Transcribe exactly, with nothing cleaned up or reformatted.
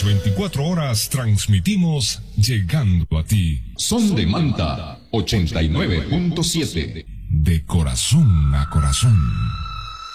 veinticuatro horas transmitimos llegando a ti. Son de Manta ochenta y nueve punto siete. De corazón a corazón.